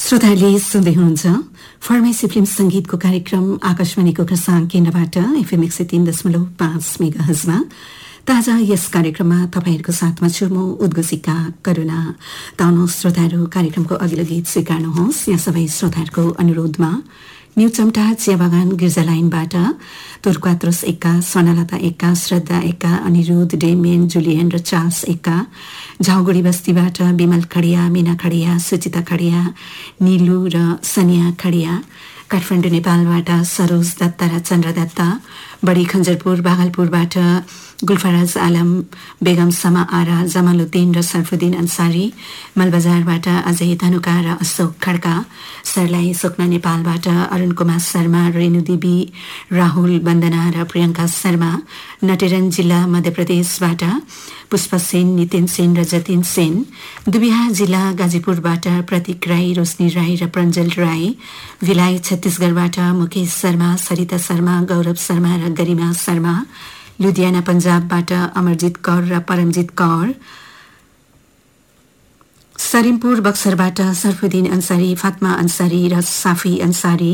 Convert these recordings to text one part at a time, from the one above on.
श्रोताहरूले सुन्दै हुनुहुन्छ pharmacy film संगीतको कार्यक्रम आकाशवाणीको खरसाङ केन्द्रबाट एफएम 103.5 मेगाहर्जमा। ताजा यस कार्यक्रममा तपाईहरूको साथमा छु म उद्घोषिका करुणा। ताउनु श्रोताहरू कार्यक्रमको अघिल्लो गीत स्वीकार्नुहोस्। यहाँ सबै श्रोताहरूको अनुरोधमा न्यू चम्टा चिया बगान गिर्जा लाइनबाट तुर्क्वात्रोस एक्का, स्वर्णलता एक्का, श्रद्धा एक्का, अनिरुद्ध, डेमियन, जुलियन र चार्ल्स एक्का, झाउगुडी बस्तीबाट विमल खडिया, मीना खडिया, सुचिता खडिया, नीलु र सनिया खडिया, काठमाडौँ नेपालबाट सरोज दत्ता र चन्द्र दत्ता, बडी खञ्जरपुर भागलपुरबाट गुल्फराज आलम, बेगम समा आरा, जमालुद्दिन र सरफुद्दिन अन्सारी, मलबजारबाट अजय धनुका र अशोक खड्का, सरलाई सुक्ना नेपालबाट अरुण कुमार शर्मा, रेणु देवी, राहुल वन्दना र प्रियङ्का शर्मा, नटेरन जिल्ला मध्य प्रदेशबाट पुष्प सेन, नितिन सेन र जतिन सेन, दुबिहा जिल्ला गाजीपुरबाट प्रतीक राई, रोशनी राई र प्रञ्जल राई, भिलाई छत्तीसगढ़बाट मुकेश शर्मा, सरिता शर्मा, गौरव शर्मा र गरिमा शर्मा, लुधियाना पंजाबबाट अमरजित कौर र परमजित कौर, सरिमपुर बक्सरबाट सरफुद्दिन अन्सारी, फात्मा अन्सारी र साफी अन्सारी,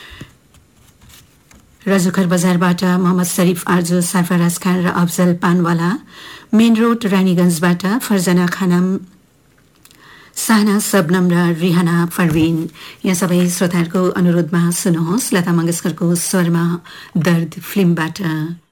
रजुखर बजारबाट मोहम्मद शरीफ आर्जु, सरफराज खान र अफजल पानवाला, मेन रोड रानीगंजबाट फरजना खानम, साहना सबनम र रिहाना फरवीन। यहाँ सबै श्रोताहरूको अनुरोधमा सुन्नुहोस् लता मंगेशकरको स्वरमा दर्द फिल्मबाट।